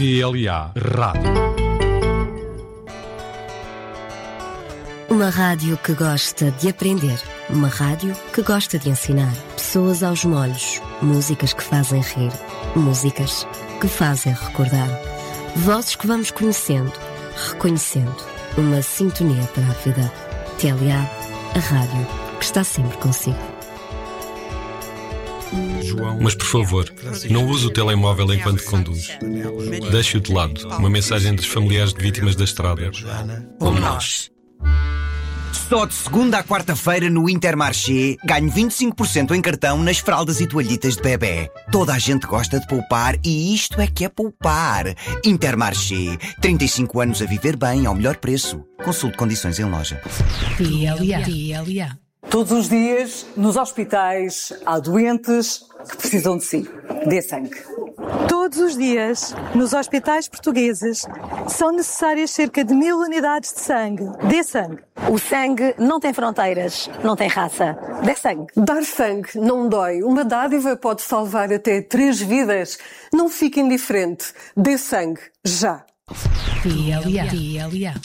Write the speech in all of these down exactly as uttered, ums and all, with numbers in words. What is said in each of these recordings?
T L A Rádio. Uma rádio que gosta de aprender. Uma rádio que gosta de ensinar. Pessoas aos molhos. Músicas que fazem rir. Músicas que fazem recordar. Vozes que vamos conhecendo, reconhecendo. Uma sintonia para a vida. T L A, a rádio que está sempre consigo. Mas por favor, não use o telemóvel enquanto conduz. Deixe-o de lado. Uma mensagem dos familiares de vítimas da estrada. Como nós. Só de segunda à quarta-feira no Intermarché ganho vinte e cinco por cento em cartão nas fraldas e toalhitas de bebé. Toda a gente gosta de poupar e isto é que é poupar. Intermarché. trinta e cinco anos a viver bem ao melhor preço. Consulte condições em loja. T L A. T L A. Todos os dias, nos hospitais, há doentes que precisam de si. Dê sangue. Todos os dias, nos hospitais portugueses, são necessárias cerca de mil unidades de sangue. Dê sangue. O sangue não tem fronteiras, não tem raça. Dê sangue. Dar sangue não dói. Uma dádiva pode salvar até três vidas. Não fique indiferente. Dê sangue. Já. T L A. T L A.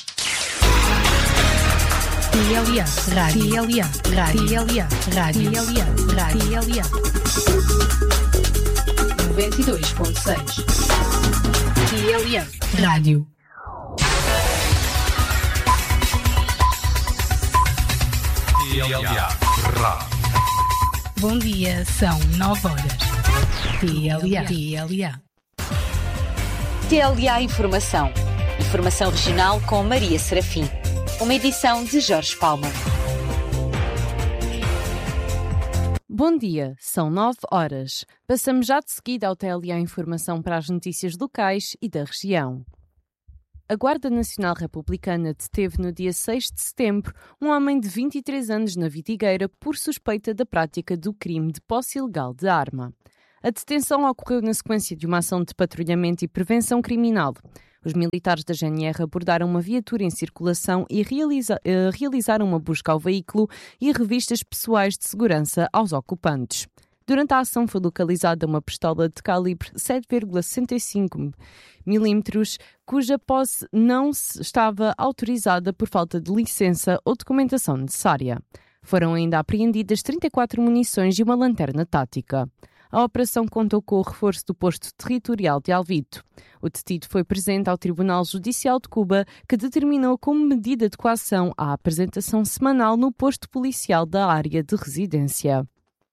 T L A. Rádio. T L A. Rádio. T L A. Rádio. T L A. Rádio. T L A. noventa e dois ponto seis. T L A. Rádio. T L A Rádio. Bom dia, são nove horas. T L A. T L A. T L A Informação. Informação regional com Maria Serafim. Uma edição de Jorge Palma. Bom dia, são nove horas. Passamos já de seguida ao T L A Informação para as notícias locais e da região. A Guarda Nacional Republicana deteve no dia seis de setembro um homem de vinte e três anos na Vidigueira por suspeita da prática do crime de posse ilegal de arma. A detenção ocorreu na sequência de uma ação de patrulhamento e prevenção criminal. Os militares da G N R abordaram uma viatura em circulação e realiza, uh, realizaram uma busca ao veículo e revistas pessoais de segurança aos ocupantes. Durante a ação foi localizada uma pistola de calibre sete vírgula sessenta e cinco milímetros, cuja posse não estava autorizada por falta de licença ou documentação necessária. Foram ainda apreendidas trinta e quatro munições e uma lanterna tática. A operação contou com o reforço do posto territorial de Alvito. O detido foi presente ao Tribunal Judicial de Cuba, que determinou como medida de coação a apresentação semanal no posto policial da área de residência.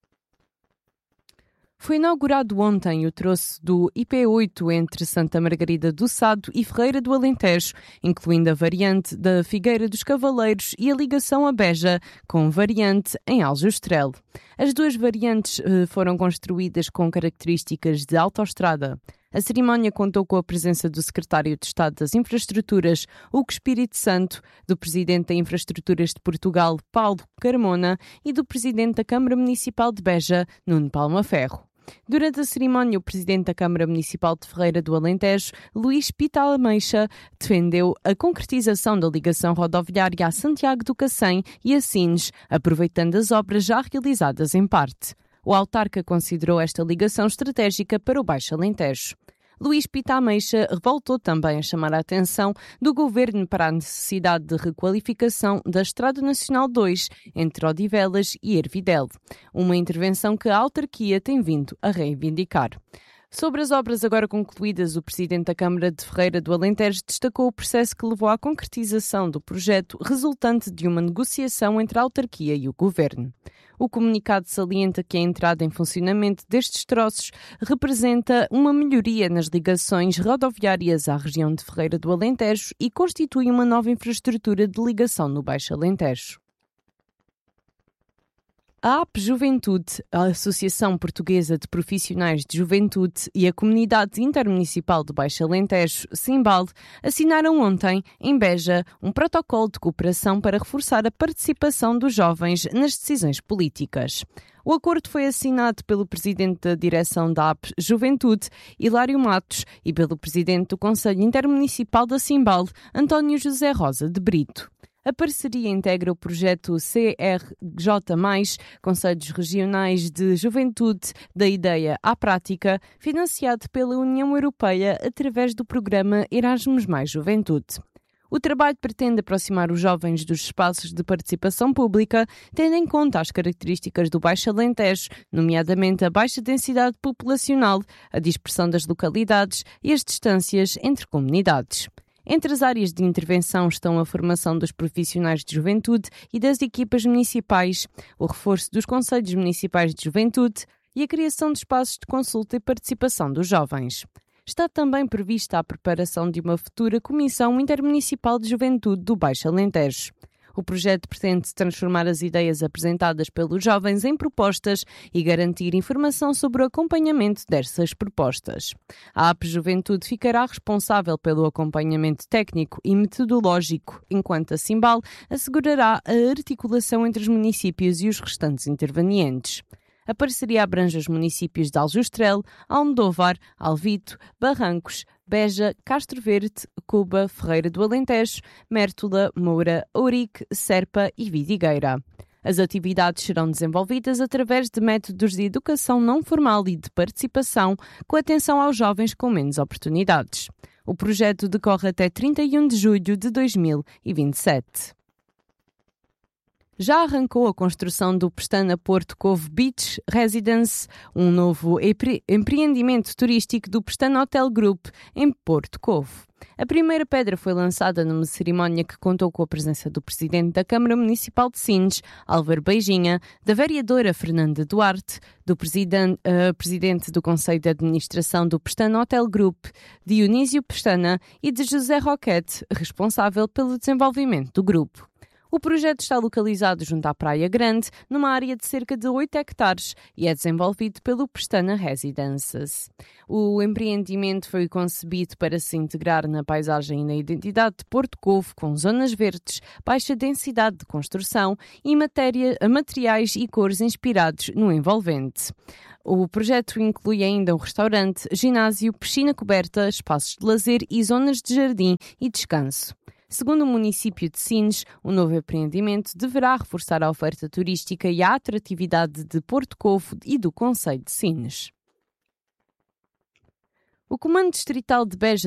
Foi inaugurado ontem o troço do I P oito entre Santa Margarida do Sado e Ferreira do Alentejo, incluindo a variante da Figueira dos Cavaleiros e a ligação a Beja, com variante em Aljustrel. As duas variantes eh, foram construídas com características de autoestrada. A cerimónia contou com a presença do Secretário de Estado das Infraestruturas, Hugo Espírito Santo, do Presidente da Infraestruturas de Portugal, Paulo Carmona, e do Presidente da Câmara Municipal de Beja, Nuno Palma Ferro. Durante a cerimónia, o Presidente da Câmara Municipal de Ferreira do Alentejo, Luís Pita Ameixa, defendeu a concretização da ligação rodoviária a Santiago do Cacém e a Sines, aproveitando as obras já realizadas em parte. O autarca considerou esta ligação estratégica para o Baixo Alentejo. Luís Pita Ameixa voltou também a chamar a atenção do Governo para a necessidade de requalificação da Estrada Nacional dois entre Odivelas e Ervidel, uma intervenção que a autarquia tem vindo a reivindicar. Sobre as obras agora concluídas, o Presidente da Câmara de Ferreira do Alentejo destacou o processo que levou à concretização do projeto resultante de uma negociação entre a autarquia e o Governo. O comunicado salienta que a entrada em funcionamento destes troços representa uma melhoria nas ligações rodoviárias à região de Ferreira do Alentejo e constitui uma nova infraestrutura de ligação no Baixo Alentejo. A A P Juventude, a Associação Portuguesa de Profissionais de Juventude e a Comunidade Intermunicipal do Baixo Alentejo, Simbal, assinaram ontem, em Beja, um protocolo de cooperação para reforçar a participação dos jovens nas decisões políticas. O acordo foi assinado pelo Presidente da Direção da A P Juventude, Hilário Matos, e pelo Presidente do Conselho Intermunicipal da Simbal, António José Rosa de Brito. A parceria integra o projeto C R J mais, Conselhos Regionais de Juventude da Ideia à Prática, financiado pela União Europeia através do programa Erasmus mais Juventude. O trabalho pretende aproximar os jovens dos espaços de participação pública, tendo em conta as características do Baixo Alentejo, nomeadamente a baixa densidade populacional, a dispersão das localidades e as distâncias entre comunidades. Entre as áreas de intervenção estão a formação dos profissionais de juventude e das equipas municipais, o reforço dos conselhos municipais de juventude e a criação de espaços de consulta e participação dos jovens. Está também prevista a preparação de uma futura Comissão Intermunicipal de Juventude do Baixo Alentejo. O projeto pretende transformar as ideias apresentadas pelos jovens em propostas e garantir informação sobre o acompanhamento dessas propostas. A A P Juventude ficará responsável pelo acompanhamento técnico e metodológico, enquanto a Simbal assegurará a articulação entre os municípios e os restantes intervenientes. A parceria abrange os municípios de Aljustrel, Almodóvar, Alvito, Barrancos, Beja, Castro Verde, Cuba, Ferreira do Alentejo, Mértola, Moura, Ourique, Serpa e Vidigueira. As atividades serão desenvolvidas através de métodos de educação não formal e de participação, com atenção aos jovens com menos oportunidades. O projeto decorre até trinta e um de julho de dois mil e vinte e sete. Já arrancou a construção do Pestana Porto Covo Beach Residence, um novo empre- empreendimento turístico do Pestana Hotel Group, em Porto Covo. A primeira pedra foi lançada numa cerimónia que contou com a presença do Presidente da Câmara Municipal de Sines, Álvaro Beijinha, da vereadora Fernanda Duarte, do presidente, uh, Presidente do Conselho de Administração do Pestana Hotel Group, Dionísio Pestana, e de José Roquete, responsável pelo desenvolvimento do grupo. O projeto está localizado junto à Praia Grande, numa área de cerca de oito hectares, e é desenvolvido pelo Pestana Residences. O empreendimento foi concebido para se integrar na paisagem e na identidade de Porto Covo, com zonas verdes, baixa densidade de construção e matéria, materiais e cores inspirados no envolvente. O projeto inclui ainda um restaurante, ginásio, piscina coberta, espaços de lazer e zonas de jardim e descanso. Segundo o município de Sines, o novo empreendimento deverá reforçar a oferta turística e a atratividade de Porto Covo e do concelho de Sines. O Comando Distrital de Beja